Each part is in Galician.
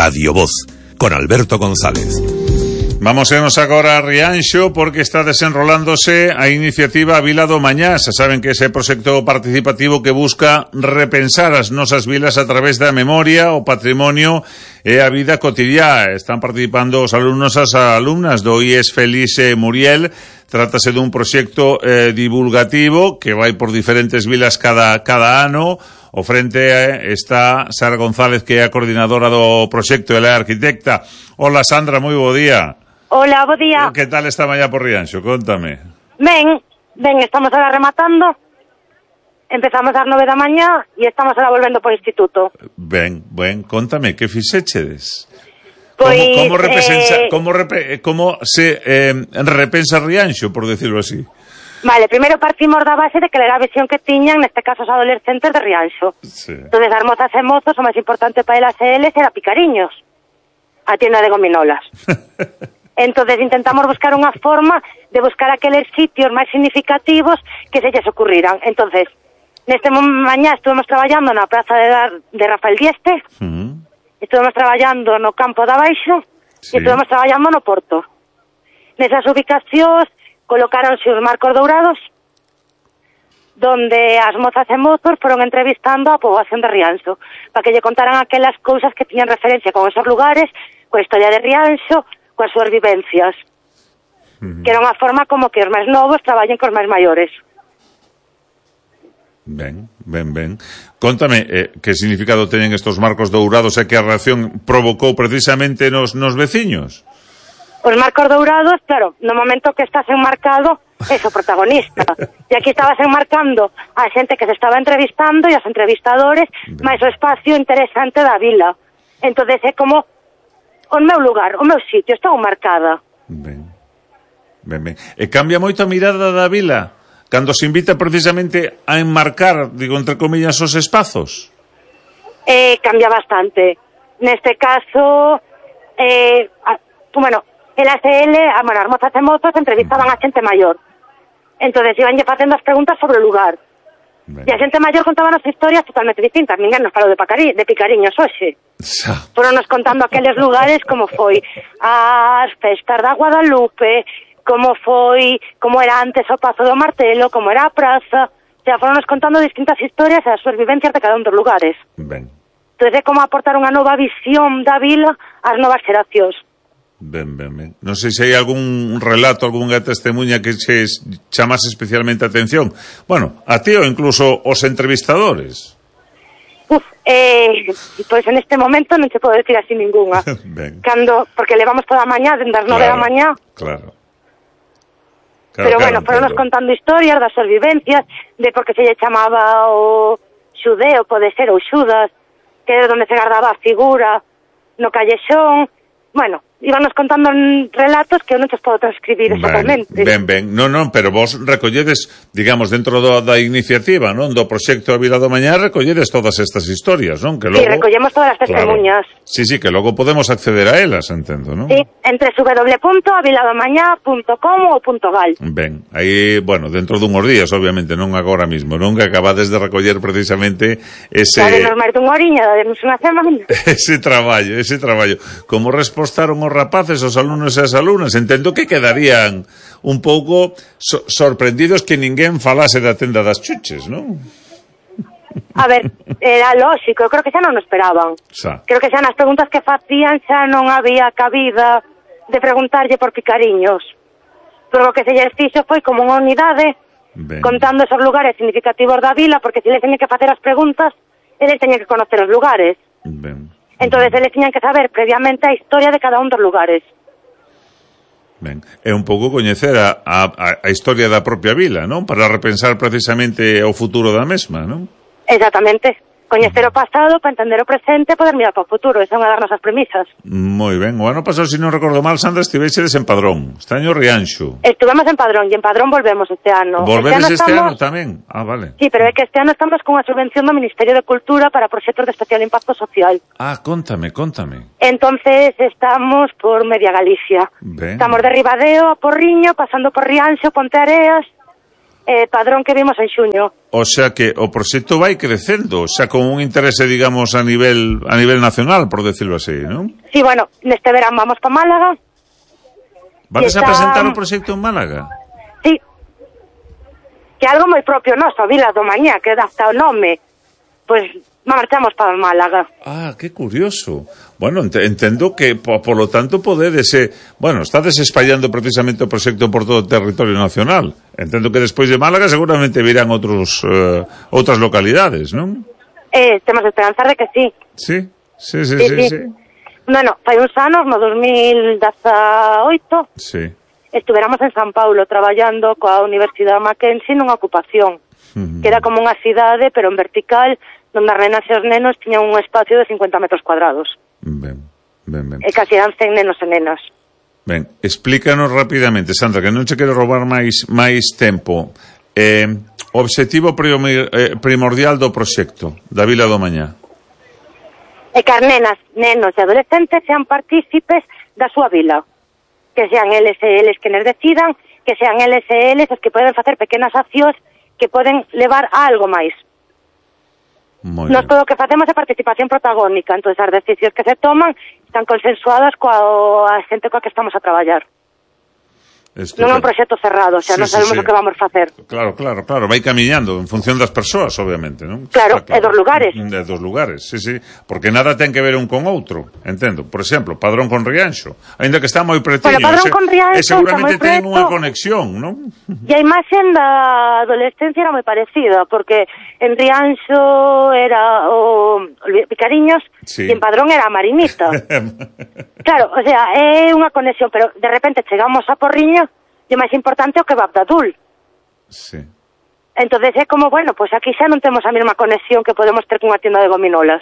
Radio Voz, con Alberto González. Vamos a irnos agora a Rianxo porque está desenrolándose a iniciativa Vila do Mañá. Xa saben que ese proxecto participativo que busca repensar as nosas vilas a través da memoria, o patrimonio e a vida cotidiá. Están participando os alumnos e as alumnas do IES Félix Muriel. Trátase dun proxecto divulgativo que vai por diferentes vilas cada ano. O frente está Sara González, que é a coordinadora do proxecto, ela é arquitecta. Hola, Sandra, moi bo día. Hola, bo día. Que tal esta mañá por Rianxo? Contame. Ben, estamos ahora rematando. Empezamos ás 9 da mañá e estamos ahora volvendo por instituto. Ben, contame, que fixéchedes? Pois, como se repensa Rianxo, por decirlo así? Vale, primeiro partimos da base de que era a visión que tiñan, neste caso, os adolescentes de Rianxo. Sí. Entonces, as mozas e mozos, o máis importante para elas e eles era Picariños, a tienda de gominolas. Entonces, intentamos buscar unha forma de buscar aqueles sitios máis significativos que se lles ocurriran. Entonces, neste mañá estuvemos traballando na praza de Rafael Dieste, estuvemos traballando no campo de abaixo, e estuvemos traballando no Porto. Nesas ubicacións colocáronse os marcos dourados, donde as mozas e mozos foron entrevistando a poboación de Rianxo, para que lle contaran aquelas cousas que tiñan referencia con esos lugares, coa historia de Rianxo, coas súas vivencias. Que era unha forma como que os máis novos traballen cos máis maiores. Ben. Contame, que significado teñen estos marcos dourados e que a reacción provocou precisamente nos veciños? Os marcos dourados, claro, no momento que estás enmarcado, é o protagonista. E aquí estabas enmarcando a xente que se estaba entrevistando e os entrevistadores, máis o espacio interesante da vila. Entonces é como o meu lugar, o meu sitio, estou marcada. Ben. E cambia moito a mirada da vila cando se invita precisamente a enmarcar, digo, entre comillas, os espazos? Cambia bastante. Neste caso, el ACL, as mozas e mozos entrevistaban a xente maior. Entonces ibanlle facendo as preguntas sobre o lugar. E a xente maior contaban as historias totalmente distintas. Ninguén nos falou de Picariños hoxe. Foron nos contando aqueles lugares como foi as festas da Guadalupe, como era antes o Pazo do Martelo, como era a praza. O sea, foron nos contando distintas historias e as súas vivencias de cada un dos lugares. Ben. Entonces é como aportar unha nova visión da vila ás novas xeracións. Ben. Non sei se hai algún relato, algunha testemunha que se chamase especialmente a atención. Bueno, a ti ou incluso os entrevistadores. Pois en este momento non te podo decir así ningunha. Porque levamos toda a mañá, dende as 9 da mañá. Claro. Pero bueno, foron nos contando historias das súas vivencias, de por que se lle chamaba o Xudeo, pode ser, ou Xudas, que é onde se guardaba a figura no callexón. Bueno, íbanos contando relatos que eu non te podo transcribir exactamente. Ben. Non, pero vos recolledes, digamos, dentro da iniciativa, non? Do proxecto Vila do Mañá, recolledes todas estas historias, non? Que logo, sí, recollemos todas as testemunhas. Claro. Sí, que logo podemos acceder a elas, entendo, non? Sí, entre www.aviladomañá.com ou .gal. Ben, aí, bueno, dentro dunhos días, obviamente, non agora mismo, non? Que acabades de recoller precisamente ese... Dadenos máis dunha oriña, dadenos unha semana. Ese traballo. Como respostaron os rapaces, os alumnos e as alumnas? Entendo que quedarían un pouco sorprendidos que ninguén falase da tenda das chuches, non? A ver, era lógico, eu creo que xa non o esperaban. Creo que xa nas preguntas que facían xa non había cabida de preguntarlle por Picariños. Pero o que se lle fixo foi como unha unidade, contando esos lugares significativos da vila, porque se les teñen que facer as preguntas, eles teñen que conocer os lugares. Entonces eles tiñan que saber previamente a historia de cada un dos lugares. Ben, é un pouco coñecer a historia da propia vila, non? Para repensar precisamente o futuro da mesma, non? Exactamente. Coñecer o pasado para entender o presente e poder mirar para o futuro. Esa é unha das nosas premisas. Moi ben. O ano pasado, se non recordo mal, Sandra, estivechedes en Padrón. Este año Rianxo. Estuvemos en Padrón e en Padrón volvemos este ano. Volvedes este ano tamén? Ah, vale. Sí, pero é que este ano estamos con unha subvención do Ministerio de Cultura para proxectos de especial impacto social. Ah, contame. Entonces estamos por media Galicia. Ben. Estamos de Ribadeo a Porriño, pasando por Rianxo, Ponteareas, padrón que vimos en xuño. O sea que o proxecto vai crecendo, o sea, con un interese, digamos, a nivel nacional, por decirlo así, ¿no? Sí, bueno, neste verán vamos para Málaga. Vades a presentar o proxecto en Málaga? Sí. Que é algo moi propio noso, a Vila do Mañá, que dá hasta o nome. Pois marchamos para Málaga. Ah, qué curioso. Bueno, entendo que, por lo tanto, podedes... bueno, estades espallando precisamente o proxecto por todo o territorio nacional. Entendo que despois de Málaga seguramente virán outras localidades, non? Temos esperanzas de que sí. Sí. Bueno, fai uns anos, no 2018, sí, estuveramos en San Paulo traballando coa Universidade Mackenzie nunha ocupación, que era como unha cidade, pero en vertical, onde as nenas e os nenos tiñan un espacio de 50 metros cuadrados. Ben. E casi eran 100 nenos e nenas. Ben, explícanos rapidamente, Sandra, que non che quero roubar máis tempo. O obxectivo primordial do proxecto da Vila do Mañá. E que as nenas, nenos e adolescentes sean partícipes da súa vila. Que sean eles e eles que nos decidan, que sean eles e eles os que poden facer pequenas accións que poden levar a algo máis. Nos todo o que facemos é participación protagónica, entón as decisións que se toman están consensuadas coa xente coa que estamos a traballar. Non é un proxecto cerrado, o sea, non sabemos o que vamos facer. Claro, vai camiñando en función das persoas, obviamente, non? Claro, e dos lugares. De dos lugares, sí, porque nada ten que ver un con outro, entendo. Por exemplo, Padrón con Rianxo, aínda que está moi pretiño, Padrón con Rianxo seguramente ten unha conexión, non? E a imaxe da adolescencia era moi parecida, porque en Rianxo era o Picariños, e en Padrón era a Marinita. Claro, o sea, é unha conexión, pero de repente chegamos a Porriño e o máis importante é o kebab de Adul. Sí. Entonces é como, bueno, pues aquí xa non temos a mesma conexión que podemos ter cunha tienda de gominolas.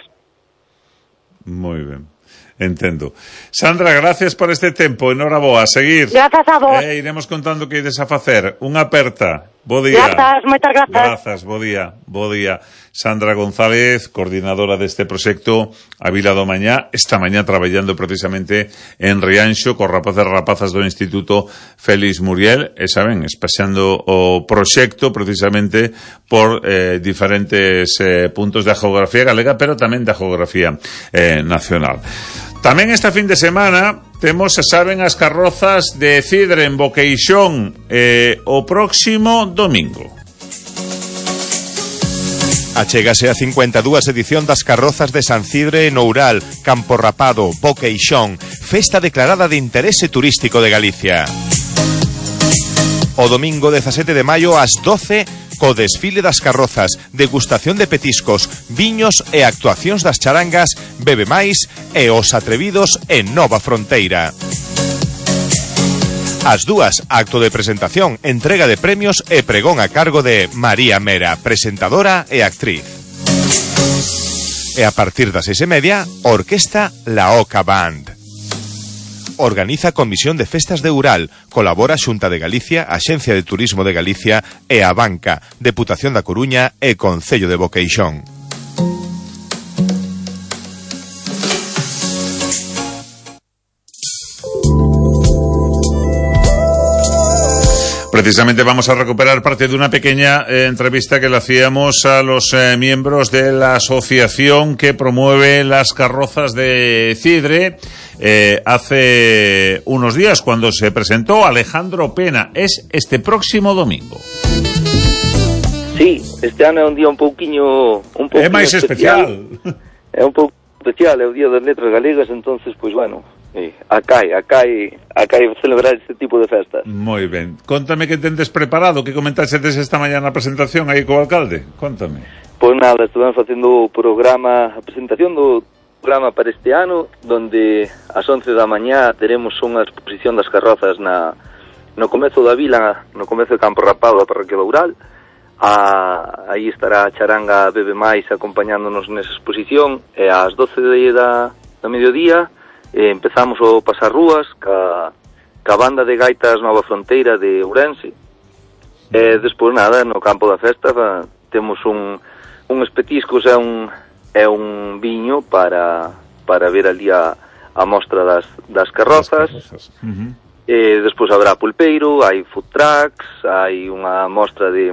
Moi ben, entendo. Sandra, gracias por este tempo, enhoraboa, a seguir. Grazas a vos. Iremos contando que ides a facer. Unha aperta. Bo día. Grazas, moitas grazas. Grazas, bo día. Sandra González, coordinadora deste proxecto a Vila do Mañá, esta mañá traballando precisamente en Rianxo co rapazes e rapazas do Instituto Félix Muriel, e saben, espaxando o proxecto precisamente por diferentes puntos da geografía galega, pero tamén da geografía nacional. Tamén esta fin de semana temos, saben, as carrozas de Cidre en Boqueixón o próximo domingo. Achégase a 52 edición das carrozas de San Cidre en Oural, Campo Rapado, Boqueixón, festa declarada de interese turístico de Galicia. O domingo 17 de maio ás 12, co desfile das carrozas, degustación de petiscos, viños e actuacións das charangas, Bebe Máis e Os Atrevidos en Nova Fronteira. As dúas, acto de presentación, entrega de premios e pregón a cargo de María Mera, presentadora e actriz. E a partir das 6:30, Orquesta La Oca Band. Organiza a Comisión de Festas de Oural, colabora Xunta de Galicia, Axencia de Turismo de Galicia e a Banca, Deputación da Coruña e Concello de Boqueixón. Precisamente vamos a recuperar parte de una pequeña entrevista que le hacíamos a los miembros de la asociación que promueve las carrozas de Cidre hace unos días, cuando se presentó Alejandro Pena. Es este próximo domingo. Sí, este ano é un día un pouquiño é máis especial. É un pouco especial, é o Día das Letras Galegas, entonces, pois, bueno, acai celebrar este tipo de festas. Moi ben. Contame que tendes preparado, que comentaxedes esta mañá na presentación aí co alcalde. Contame. Pois nada, estuvemos facendo a presentación do programa para este ano, donde ás 11 da mañá teremos unha exposición das carrozas no comezo da vila, no comezo de Campo Rapado da parroquia de Oural. Aí estará a charanga Bebe Máis acompañándonos nesa exposición, e ás 12 do mediodía empezamos o Pasarrúas ca banda de gaitas Nova Fronteira de Ourense, e despois nada, no campo da festa temos uns petiscos e un viño para ver ali a mostra das carrozas. Despois habrá pulpeiro, hai food trucks, hai unha mostra de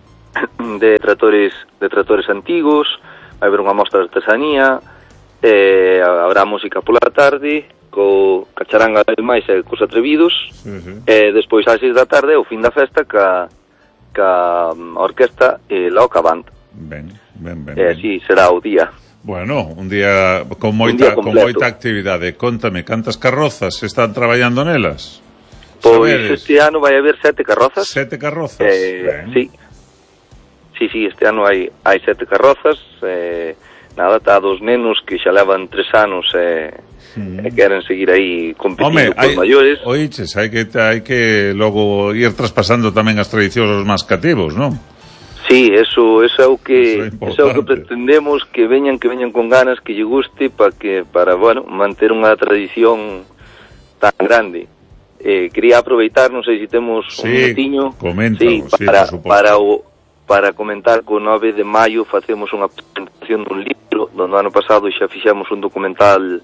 tratores antigos, vai haber unha mostra de artesanía, habrá música pola tarde, co cacharanga e máis e cos atrevidos, despois ás 6 da tarde o fin da festa ca orquesta e la Ocaband. Ben. Así será o día. Bueno, un día con moita actividade. Contame, cantas carrozas están traballando nelas? Pois este ano vai haber 7 carrozas. 7 carrozas? Sí, este ano hai 7 carrozas. Nada, tá dos nenos que xa levan 3 anos e queren seguir aí competindo por maiores. Oiches, hai que logo ir traspasando tamén as tradicións aos máis cativos, non? Sí, eso é o que pretendemos, que veñan con ganas, que lle guste para manter unha tradición tan grande. Quería aproveitar, non sei se temos un minutiño, para comentar que o 9 de maio facemos unha presentación dun libro, donde ano pasado xa fixemos un documental